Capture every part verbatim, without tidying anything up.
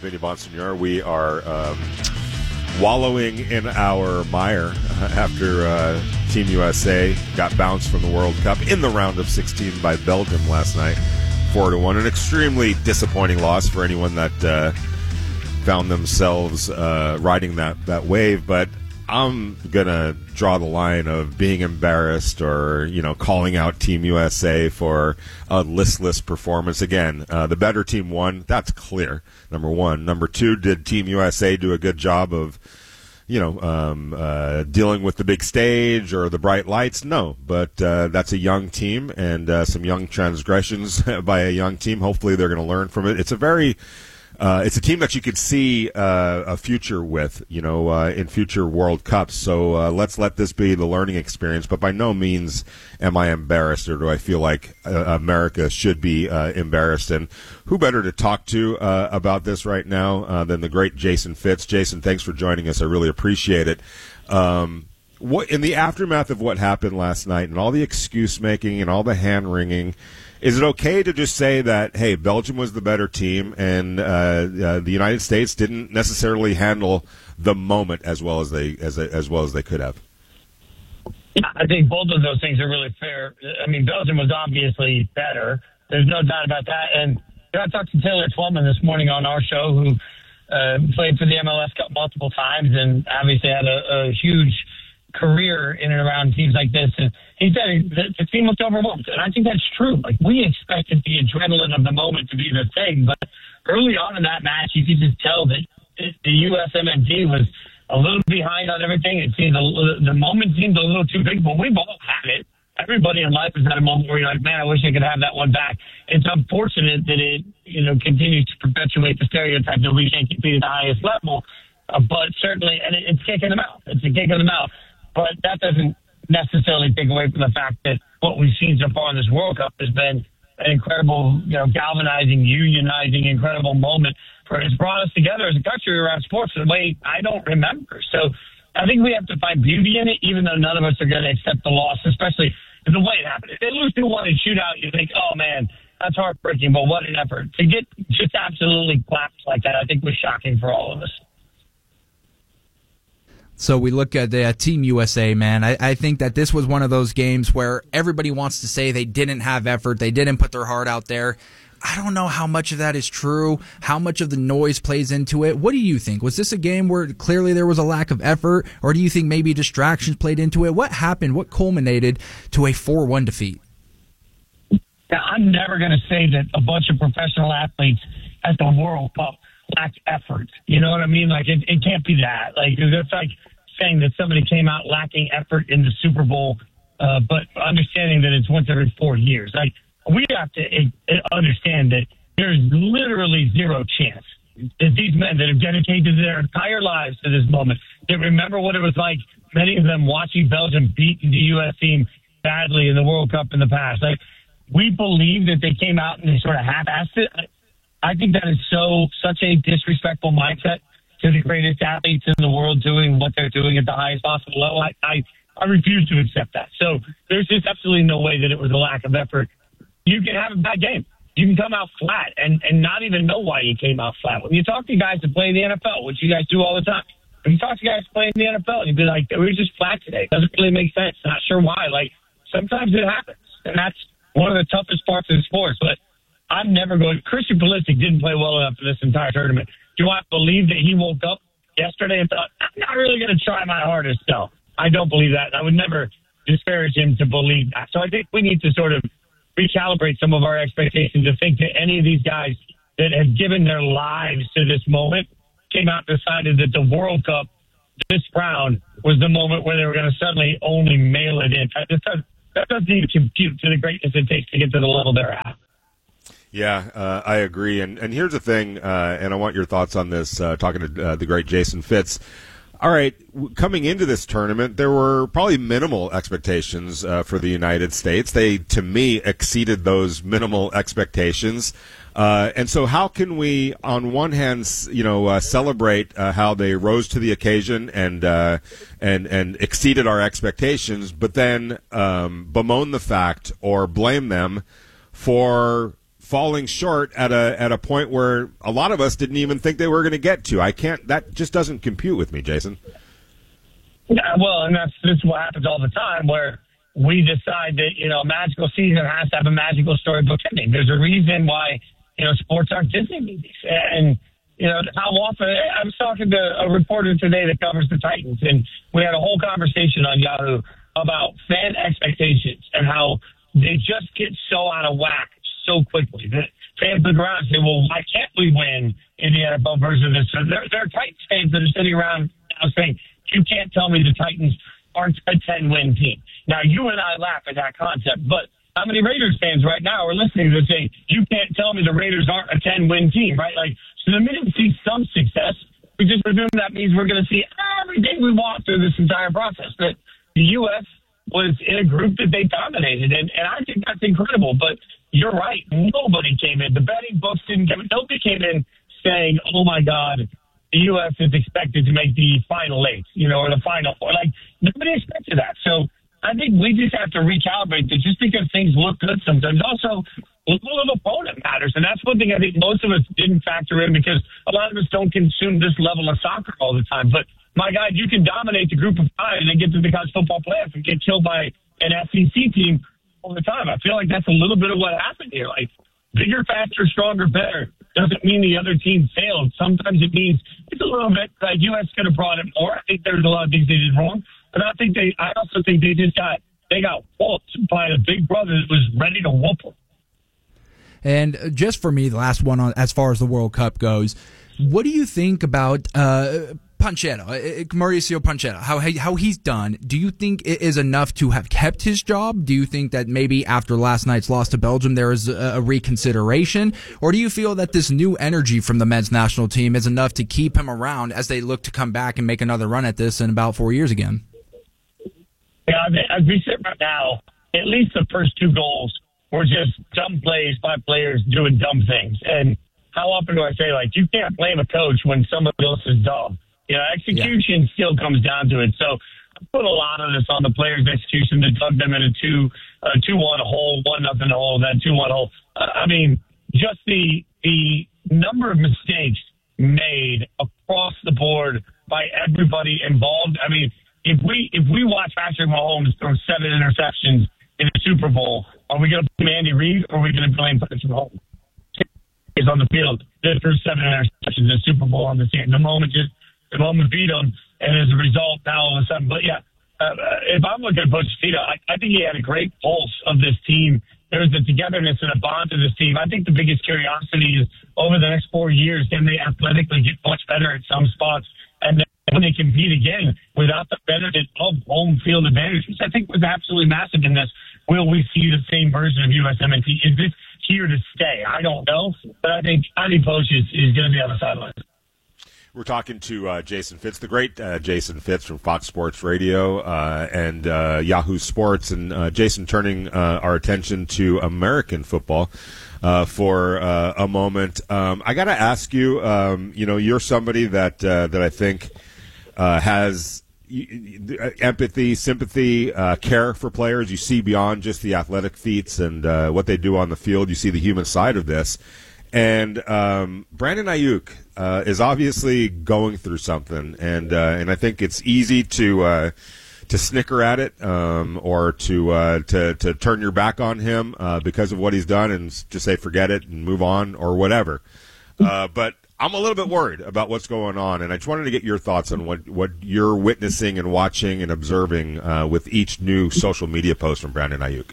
Vinny Bonsignor. We are um, wallowing in our mire after uh, Team U S A got bounced from the World Cup in the round of sixteen by Belgium last night, four to one. An extremely disappointing loss for anyone that uh, found themselves uh, riding that, that wave. But I'm going to draw the line of being embarrassed or, you know, calling out Team U S A for a listless performance. Again, uh, the better team won. That's clear, number one. Number two, did Team U S A do a good job of, you know, um, uh, dealing with the big stage or the bright lights? No, but uh, that's a young team and uh, some young transgressions by a young team. Hopefully they're going to learn from it. It's a very... Uh, it's a team that you could see uh, a future with, you know, uh, in future World Cups. So uh, let's let this be the learning experience. But by no means am I embarrassed, or do I feel like uh, America should be uh, embarrassed. And who better to talk to uh, about this right now uh, than the great Jason Fitz? Jason, thanks for joining us. I really appreciate it. Um, what in the aftermath of what happened last night and all the excuse making and all the hand wringing, is it okay to just say that, hey, Belgium was the better team and uh, uh, the United States didn't necessarily handle the moment as well as they as as well as they could have? Yeah, I think both of those things are really fair. I mean, Belgium was obviously better. There's no doubt about that. And you know, I talked to Taylor Twellman this morning on our show, who uh, played for the M L S Cup multiple times and obviously had a, a huge career in and around teams like this. And he said the, the team looked overwhelmed. And I think that's true. Like, we expected the adrenaline of the moment to be the thing. But early on in that match, you could just tell that it, the U S M N T was a little behind on everything. It seemed a, the moment seemed a little too big, but we've all had it. Everybody in life has had a moment where you're like, man, I wish I could have that one back. It's unfortunate that it, you know, continues to perpetuate the stereotype that we can't compete at the highest level. Uh, but certainly, and it, it's kick in the mouth. It's a kick in the mouth. But that doesn't necessarily take away from the fact that what we've seen so far in this World Cup has been an incredible, you know, galvanizing, unionizing, incredible moment. For it's brought us together as a country around sports in a way I don't remember. So I think we have to find beauty in it, even though none of us are going to accept the loss, especially in the way it happened. If they lose two one in shootout, you think, oh, man, that's heartbreaking, but what an effort. To get just absolutely clapped like that, I think was shocking for all of us. So we look at the uh, Team U S A, man. I, I think that this was one of those games where everybody wants to say they didn't have effort, they didn't put their heart out there. I don't know how much of that is true, how much of the noise plays into it. What do you think? Was this a game where clearly there was a lack of effort, or do you think maybe distractions played into it? What happened? What culminated to a four one defeat? Now, I'm never going to say that a bunch of professional athletes at the World Cup lack effort. You know what I mean? Like, it, it can't be that. Like, it's like saying that somebody came out lacking effort in the Super Bowl, uh, but understanding that it's once every four years. Like, we have to uh, understand that there's literally zero chance that these men that have dedicated their entire lives to this moment, that remember what it was like, many of them watching Belgium beat the U S team badly in the World Cup in the past. Like, we believe that they came out and they sort of half-assed it. I think that is so such a disrespectful mindset to the greatest athletes in the world doing what they're doing at the highest possible level. I, I, I refuse to accept that. So there's just absolutely no way that it was a lack of effort. You can have a bad game. You can come out flat and, and not even know why you came out flat. When you talk to guys that play in the N F L, which you guys do all the time, when you talk to guys playing in the N F L, you'd be like, we were just flat today. Doesn't really make sense. Not sure why. Like, sometimes it happens. And that's one of the toughest parts of the sport. But I'm never going. Christian Pulisic didn't play well enough for this entire tournament. Do I believe that he woke up yesterday and thought, I'm not really going to try my hardest? No, I don't believe that. I would never disparage him to believe that. So I think we need to sort of recalibrate some of our expectations to think that any of these guys that have given their lives to this moment came out and decided that the World Cup, this round, was the moment where they were going to suddenly only mail it in. That doesn't, that doesn't even compute to the greatness it takes to get to the level they're at. Yeah, uh, I agree. And and here's the thing, uh, and I want your thoughts on this, uh, talking to uh, the great Jason Fitz. All right, w- coming into this tournament, there were probably minimal expectations uh, for the United States. They, to me, exceeded those minimal expectations. Uh, and so how can we, on one hand, you know, uh, celebrate uh, how they rose to the occasion and uh, and and exceeded our expectations, but then um, bemoan the fact or blame them for falling short at a at a point where a lot of us didn't even think they were going to get to. I can't. That just doesn't compute with me, Jason. Yeah, well, and that's this is what happens all the time, where we decide that you know a magical season has to have a magical storybook ending. There's a reason why you know sports aren't Disney movies, and you know how often I was talking to a reporter today that covers the Titans, and we had a whole conversation on Yahoo about fan expectations and how they just get so out of whack so quickly that fans look around and say, well, why can't we win in the N F L version of this? So there, there are Titans fans that are sitting around now saying, you can't tell me the Titans aren't a ten-win team. Now, you and I laugh at that concept, but how many Raiders fans right now are listening to say, you can't tell me the Raiders aren't a ten-win team, right? Like, so the minute we see some success, we just presume that means we're going to see everything we want through this entire process. That the U S was in a group that they dominated, and, and I think that's incredible, but you're right. Nobody came in. The betting books didn't come in. Nobody came in saying, oh, my God, the U S is expected to make the final eight, you know, or the final four. Like, nobody expected that. So I think we just have to recalibrate that just because things look good sometimes. Also, level of opponent matters. And that's one thing I think most of us didn't factor in because a lot of us don't consume this level of soccer all the time. But, my God, you can dominate the group of five and then get to the college football playoff and get killed by an S E C team all the time. I feel like that's a little bit of what happened here. Like, bigger, faster, stronger, better doesn't mean the other team failed. Sometimes it means it's a little bit like U S could have brought it more. I think there's a lot of things they did wrong, but I think they. I also think they just got they got whooped by a big brother that was ready to whoop them. And just for me, the last one on as far as the World Cup goes, what do you think about Uh, Panchetta, Mauricio Panchetta, how how he's done? Do you think it is enough to have kept his job? Do you think that maybe after last night's loss to Belgium there is a, a reconsideration? Or do you feel that this new energy from the men's national team is enough to keep him around as they look to come back and make another run at this in about four years again? Yeah, as we sit right now, at least the first two goals were just dumb plays by players doing dumb things. And how often do I say, like, you can't blame a coach when somebody else is dumb? You know, execution yeah. still comes down to it. So I put a lot of this on the players' execution that dug them in a two, uh, two one hole, one nothing hole, then two one hole. Uh, I mean, just the the number of mistakes made across the board by everybody involved. I mean, if we if we watch Patrick Mahomes throw seven interceptions in the Super Bowl, are we going to blame Andy Reid or are we going to blame Patrick Mahomes? He's on the field. They threw seven interceptions in the Super Bowl on the team. The moment just The moment beat him, and as a result, now all of a sudden. But yeah, uh, if I'm looking at Pochettino, I, I think he had a great pulse of this team. There's a togetherness and a bond to this team. I think the biggest curiosity is over the next four years, can they athletically get much better at some spots, and then when they compete again without the benefit of home field advantage, which I think was absolutely massive in this. Will we see the same version of U S M N T? Is this here to stay? I don't know, but I think Andy Poch is, is going to be on the sidelines. We're talking to uh, Jason Fitz, the great uh, Jason Fitz from Fox Sports Radio uh, and uh, Yahoo Sports. And uh, Jason, turning uh, our attention to American football uh, for uh, a moment. Um, I got to ask you, um, you know, you're somebody that uh, that I think uh, has empathy, sympathy, uh, care for players. You see beyond just the athletic feats and uh, what they do on the field. You see the human side of this. And um, Brandon Ayuk uh, is obviously going through something, and uh, and I think it's easy to uh, to snicker at it um, or to uh, to to turn your back on him uh, because of what he's done and just say forget it and move on or whatever. Uh, but I'm a little bit worried about what's going on, and I just wanted to get your thoughts on what, what you're witnessing and watching and observing uh, with each new social media post from Brandon Ayuk.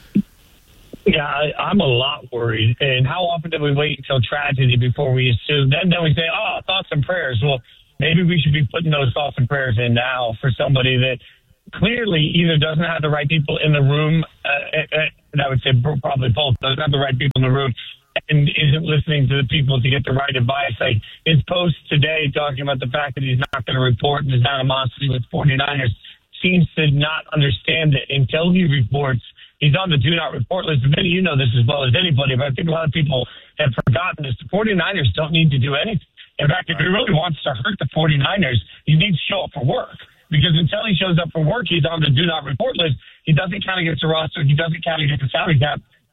Yeah, I, I'm a lot worried. And how often do we wait until tragedy before we assume? Then, then we say, oh, thoughts and prayers. Well, maybe we should be putting those thoughts and prayers in now for somebody that clearly either doesn't have the right people in the room, uh, and I would say probably both, doesn't have the right people in the room, and isn't listening to the people to get the right advice. Like his post today talking about the fact that he's not going to report and his animosity with forty-niners seems to not understand that until he reports, he's on the do not report list. Many, you know this as well as anybody, but I think a lot of people have forgotten this. The forty-niners don't need to do anything. In fact, if he really wants to hurt the forty-niners, he needs to show up for work. Because until he shows up for work, he's on the do not report list. He doesn't kind of get the roster. He doesn't kind of get the salary cap.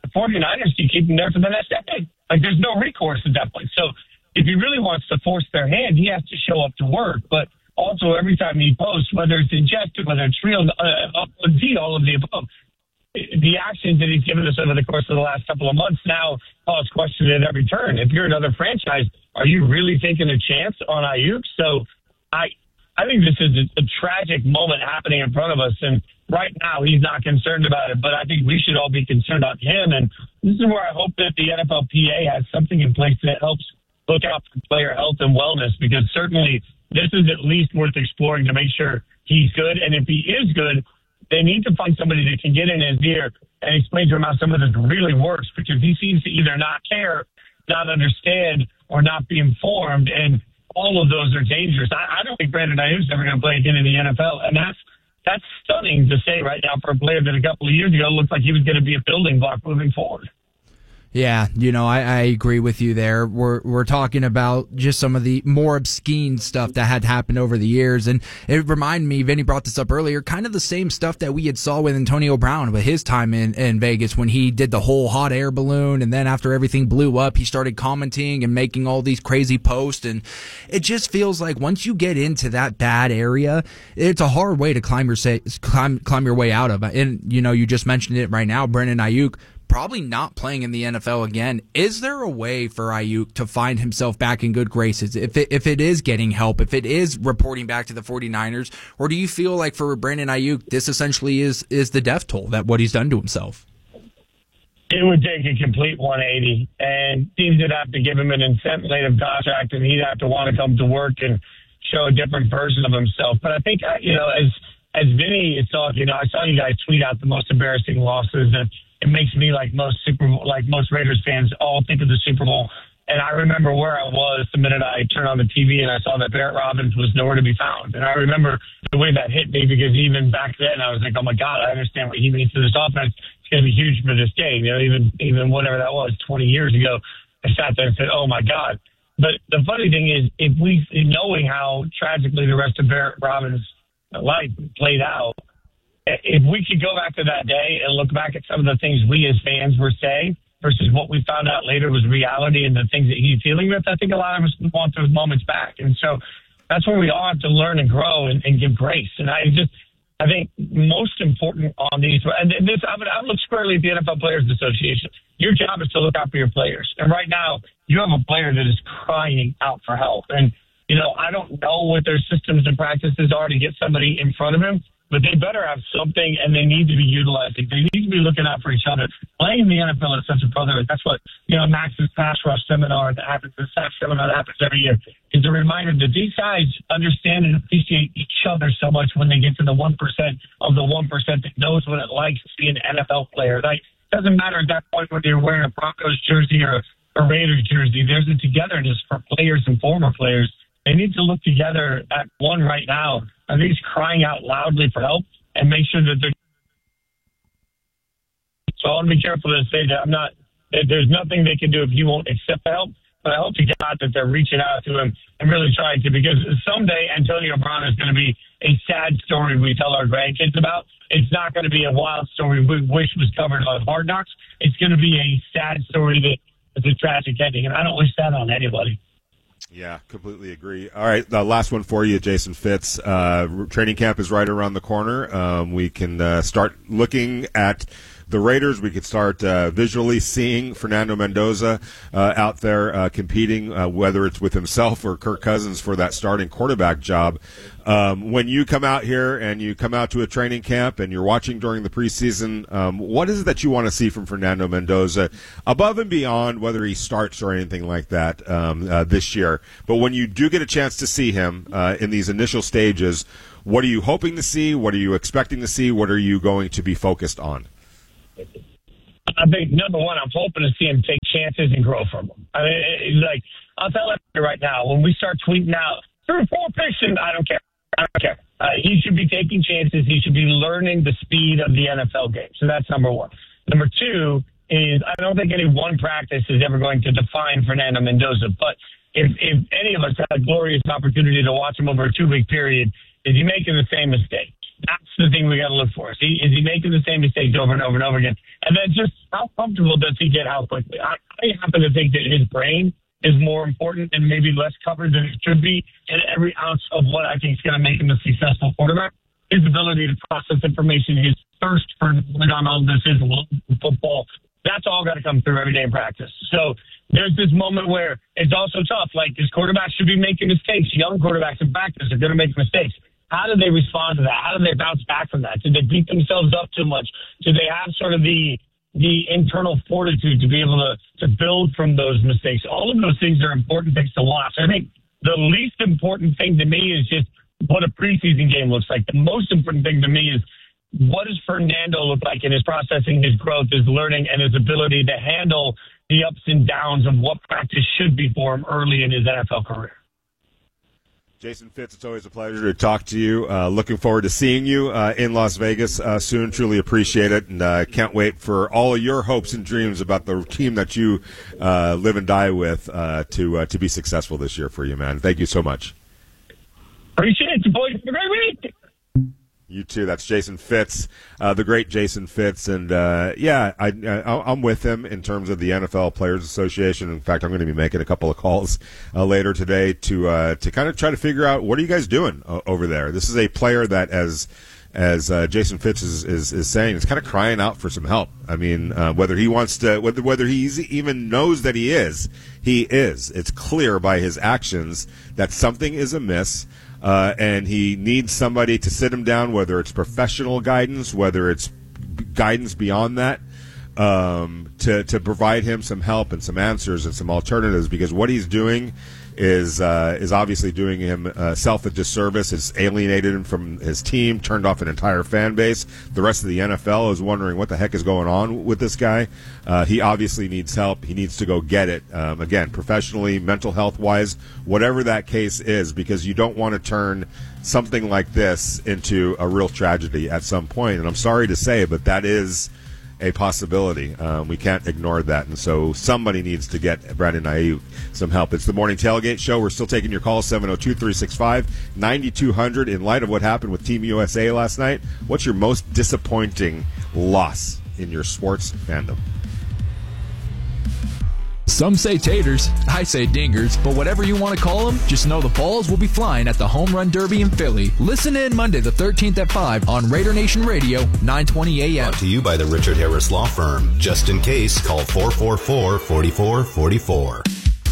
the 49ers can keep him there for the next decade. Like, there's no recourse at that point. So if he really wants to force their hand, he has to show up to work. But also, every time he posts, whether it's ingested, whether it's real, uh, up D, all of the above, the actions that he's given us over the course of the last couple of months now cause question at every turn. If you're another franchise, are you really taking a chance on Ayuk? So I I think this is a, a tragic moment happening in front of us, and right now he's not concerned about it, but I think we should all be concerned about him, and this is where I hope that the N F L P A has something in place that helps look out for player health and wellness, because certainly this is at least worth exploring to make sure he's good, and if he is good, they need to find somebody that can get in his ear and explain to him how some of this really works, because he seems to either not care, not understand, or not be informed, and all of those are dangerous. I, I don't think Brandon Ayuk's ever going to play again in the N F L, and that's that's stunning to say right now for a player that a couple of years ago looked like he was going to be a building block moving forward. Yeah, you know, I, I agree with you there. We're we're talking about just some of the more obscene stuff that had happened over the years, and it reminded me, Vinny brought this up earlier, kind of the same stuff that we had saw with Antonio Brown with his time in, in Vegas when he did the whole hot air balloon, and then after everything blew up, he started commenting and making all these crazy posts, and it just feels like once you get into that bad area, it's a hard way to climb your say, climb climb your way out of. And you know, you just mentioned it right now, Brandon Ayuk probably not playing in the N F L again. Is there a way for Ayuk to find himself back in good graces? If it, if it is getting help, if it is reporting back to the 49ers, or do you feel like for Brandon Ayuk, this essentially is, is the death toll that what he's done to himself? It would take a complete one eighty, and teams would have to give him an incentive contract, and he'd have to want to come to work and show a different version of himself. But I think, you know, as, as Vinny is talking, you know, I saw you guys tweet out the most embarrassing losses, and it makes me, like most Super Bowl, like most Raiders fans, all think of the Super Bowl. And I remember where I was the minute I turned on the T V and I saw that Barrett Robbins was nowhere to be found. And I remember the way that hit me, because even back then I was like, oh my God, I understand what he means to this offense. It's going to be huge for this game. You know, even even whatever that was, twenty years ago, I sat there and said, oh my God. But the funny thing is, if we, knowing how tragically the rest of Barrett Robbins' life played out, if we could go back to that day and look back at some of the things we as fans were saying versus what we found out later was reality and the things that he's dealing with, I think a lot of us want those moments back. And so that's where we all have to learn and grow and, and give grace. And I just, I think most important on these, and this, I would, I would look squarely at the N F L Players Association. Your job is to look out for your players. And right now, you have a player that is crying out for help. And, you know, I don't know what their systems and practices are to get somebody in front of him, but they better have something, and they need to be utilizing. They need to be looking out for each other. Playing in the N F L is such a brotherhood. That's what, you know, Max's Pass Rush seminar that happens, the S A C seminar that happens every year, is a reminder that these guys understand and appreciate each other so much when they get to the one percent of the one percent that knows what it likes to be an N F L player. Like, it doesn't matter at that point whether you're wearing a Broncos jersey or a Raiders jersey. There's a togetherness for players and former players. They need to look together at one right now. I think he's crying out loudly for help and make sure that they're. So I want to be careful to say that I'm not, that there's nothing they can do if he won't accept the help. But I hope to God that they're reaching out to him and really trying to, because someday Antonio Brown is going to be a sad story we tell our grandkids about. It's not going to be a wild story we wish was covered on Hard Knocks. It's going to be a sad story that is a tragic ending, and I don't wish that on anybody. Yeah, completely agree. All right, the last one for you, Jason Fitz. Uh, training camp is right around the corner. Um, we can uh, start looking at the Raiders. We could start uh, visually seeing Fernando Mendoza uh, out there uh, competing, uh, whether it's with himself or Kirk Cousins for that starting quarterback job. Um, when you come out here and you come out to a training camp and you're watching during the preseason, um, what is it that you want to see from Fernando Mendoza above and beyond whether he starts or anything like that um, uh, this year? But when you do get a chance to see him uh, in these initial stages, what are you hoping to see? What are you expecting to see? What are you going to be focused on? I think, number one, I'm hoping to see him take chances and grow from them. I mean, like, I'll tell you right now, when we start tweeting out through four picks, I don't care. I don't care. Uh, he should be taking chances. He should be learning the speed of the N F L game. So that's number one. Number two is I don't think any one practice is ever going to define Fernando Mendoza. But if, if any of us had a glorious opportunity to watch him over a two-week period, is he making the same mistake? That's the thing we got to look for. Is he, is he making the same mistakes over and over and over again? And then just how comfortable does he get how quickly? I, I happen to think that his brain is more important and maybe less covered than it should be. And every ounce of what I think is going to make him a successful quarterback, his ability to process information, his thirst for knowledge on all this, his love for football, that's all got to come through every day in practice. So there's this moment where it's also tough. Like, his quarterbacks should be making mistakes. Young quarterbacks in practice are going to make mistakes. How do they respond to that? How do they bounce back from that? Did they beat themselves up too much? Do they have sort of the the internal fortitude to be able to, to build from those mistakes? All of those things are important things to watch. I think the least important thing to me is just what a preseason game looks like. The most important thing to me is what does Fernando look like in his processing, his growth, his learning, and his ability to handle the ups and downs of what practice should be for him early in his N F L career. Jason Fitz, it's always a pleasure to talk to you. Uh, looking forward to seeing you uh, in Las Vegas uh, soon. Truly appreciate it, and uh, can't wait for all of your hopes and dreams about the team that you uh, live and die with uh, to uh, to be successful this year for you, man. Thank you so much. Appreciate it, boys. Have a great week. You too. That's Jason Fitz, uh, the great Jason Fitz, and uh, yeah, I, I, I'm with him in terms of the N F L Players Association. In fact, I'm going to be making a couple of calls uh, later today to uh, to kind of try to figure out what are you guys doing uh, over there. This is a player that, as as uh, Jason Fitz is, is is saying, is kind of crying out for some help. I mean, uh, whether he wants to, whether whether he even knows that he is, he is. It's clear by his actions that something is amiss. Uh, and he needs somebody to sit him down, whether it's professional guidance, whether it's guidance beyond that, um, to, to provide him some help and some answers and some alternatives, because what he's doing is uh, is obviously doing him uh, self a disservice. It's alienated him from his team, turned off an entire fan base. The rest of the N F L is wondering what the heck is going on with this guy. Uh, he obviously needs help. He needs to go get it. Um, again, professionally, mental health wise, whatever that case is, because you don't want to turn something like this into a real tragedy at some point. And I'm sorry to say, but that is a possibility. Um, we can't ignore that, and so somebody needs to get Brandon Aiyuk some help. It's the Morning Tailgate Show. We're still taking your calls, seven oh two, three six five, nine two hundred. In light of what happened with Team U S A last night, what's your most disappointing loss in your sports fandom? Some say taters, I say dingers, but whatever you want to call them, just know the balls will be flying at the Home Run Derby in Philly. Listen in Monday the thirteenth at five on Raider Nation Radio, nine twenty a.m. Brought to you by the Richard Harris Law Firm. Just in case, call four four four, four four four four.